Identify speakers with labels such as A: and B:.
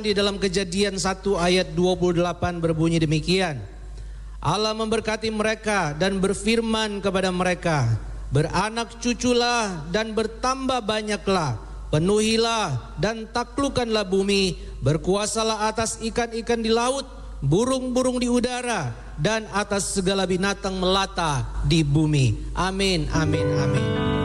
A: Di dalam Kejadian 1 ayat 28 berbunyi demikian. Allah memberkati mereka dan berfirman kepada mereka, beranak cuculah dan bertambah banyaklah, penuhilah dan taklukkanlah bumi, berkuasalah atas ikan-ikan di laut, burung-burung di udara, dan atas segala binatang melata di bumi. Amin, amin, amin.